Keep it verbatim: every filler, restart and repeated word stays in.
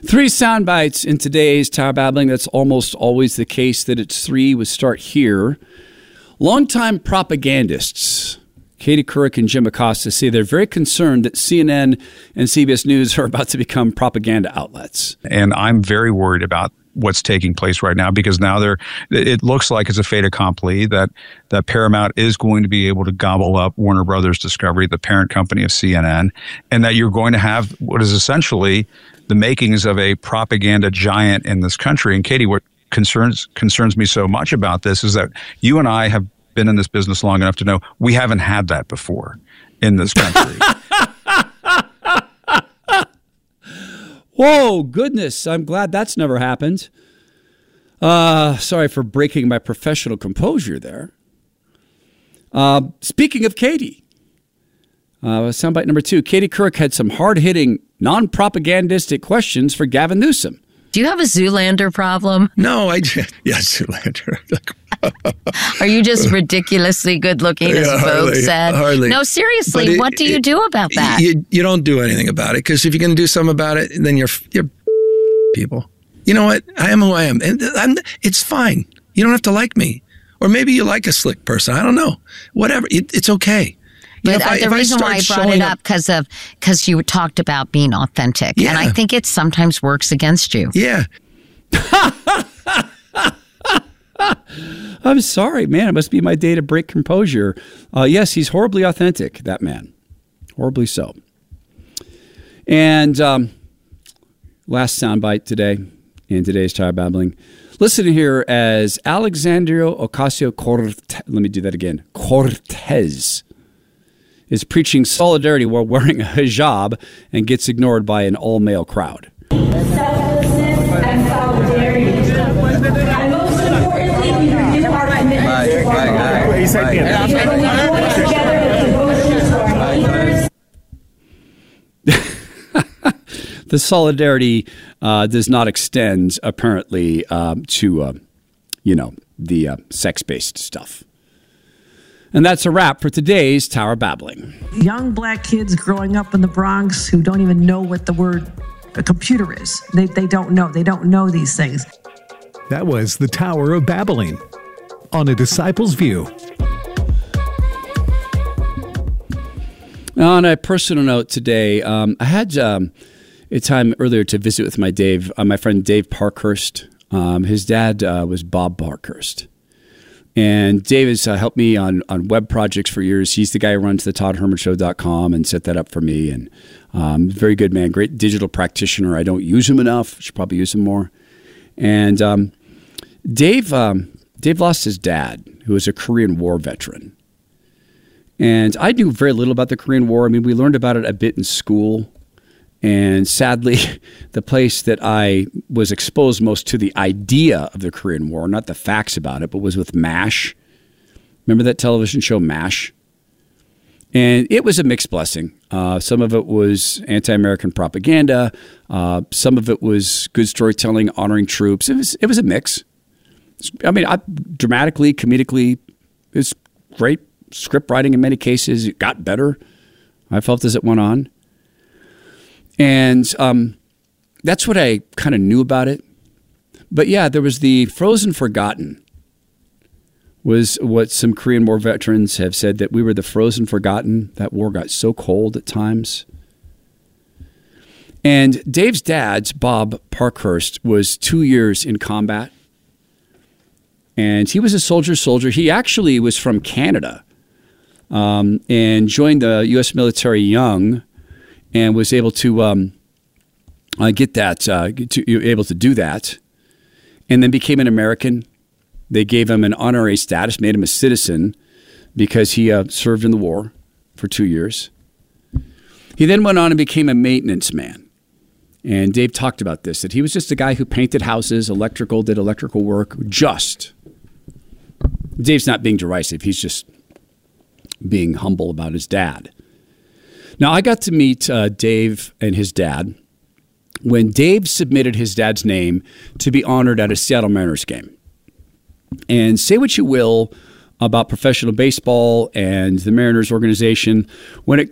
Three sound bites in today's Tower Babbling. That's almost always the case that it's three. We start here. Longtime propagandists, Katie Couric and Jim Acosta, say they're very concerned that C N N and C B S News are about to become propaganda outlets. And I'm very worried about what's taking place right now, because now they're, it looks like it's a fait accompli that, that Paramount is going to be able to gobble up Warner Brothers Discovery, the parent company of C N N, and that you're going to have what is essentially the makings of a propaganda giant in this country. And Katie, what concerns concerns me so much about this is that you and I have been in this business long enough to know we haven't had that before in this country. Whoa, goodness. I'm glad that's never happened. Uh, sorry for breaking my professional composure there. Uh, speaking of Katie, uh, soundbite number two, Katie Couric had some hard-hitting, non-propagandistic questions for Gavin Newsom. Do you have a Zoolander problem? No, I just, yeah, Zoolander. Are you just ridiculously good looking, as yeah, Vogue hardly, said? Hardly. No, seriously, it, what do you it, do about that? You, you don't do anything about it, because if you're going to do something about it, then you're you're people. You know what? I am who I am, and I'm, it's fine. You don't have to like me, or maybe you like a slick person. I don't know. Whatever. It, it's okay. You But know, uh, I, the reason I why I brought it up because of because you talked about being authentic, yeah. and I think it sometimes works against you. Yeah. I'm sorry, man. It must be my day to break composure. Uh, yes, he's horribly authentic, that man. Horribly so. And um, last soundbite today in today's Tower Babbling. Listen here as Alexandria Ocasio-Cortez, let me do that again, Cortez, is preaching solidarity while wearing a hijab and gets ignored by an all-male crowd. Selflessness and solidarity. And most importantly, we renew our commitment to one another. We work together with devotion to our neighbors. The solidarity uh, does not extend, apparently, um, to, uh, you know, the uh, sex-based stuff. And that's a wrap for today's Tower Babbling. Young black kids growing up in the Bronx who don't even know what the word a computer is. They, they don't know. They don't know these things. That was the Tower of Babbling on A Disciple's View. On a personal note today, um, I had um, a time earlier to visit with my Dave, uh, my friend Dave Parkhurst. Um, his dad uh, was Bob Parkhurst. And Dave has uh, helped me on, on web projects for years. He's the guy who runs the Todd Herman Show dot com and set that up for me. And um, very good man, great digital practitioner. I don't use him enough. Should probably use him more. And um, Dave, um, Dave lost his dad, who was a Korean War veteran. And I knew very little about the Korean War. I mean, we learned about it a bit in school. And sadly, the place that I was exposed most to the idea of the Korean War, not the facts about it, but was with MASH. Remember that television show MASH? And it was a mixed blessing. Uh, some of it was anti-American propaganda. Uh, some of it was good storytelling, honoring troops. It was it was a mix. I mean, I, dramatically, comedically, it was great. Script writing in many cases, it got better, I felt, as it went on. And um, that's what I kind of knew about it. But yeah, there was the frozen forgotten, was what some Korean War veterans have said, that we were the frozen forgotten. That war got so cold at times. And Dave's dad, Bob Parkhurst, was two years in combat. And he was a soldier soldier. He actually was from Canada um, and joined the U S military young. And was able to um, uh, get that, uh, to, able to do that, and then became an American. They gave him an honorary status, made him a citizen because he uh, served in the war for two years. He then went on and became a maintenance man. And Dave talked about this, that he was just a guy who painted houses, electrical, did electrical work, just. Dave's not being derisive. He's just being humble about his dad. Now, I got to meet uh, Dave and his dad when Dave submitted his dad's name to be honored at a Seattle Mariners game. And say what you will about professional baseball and the Mariners organization, when it